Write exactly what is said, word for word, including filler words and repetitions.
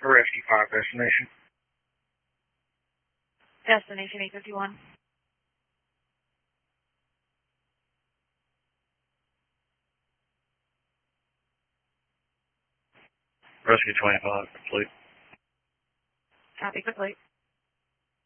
Rescue five destination. Destination eight fifty-one. Rescue twenty-five complete. Copy, complete.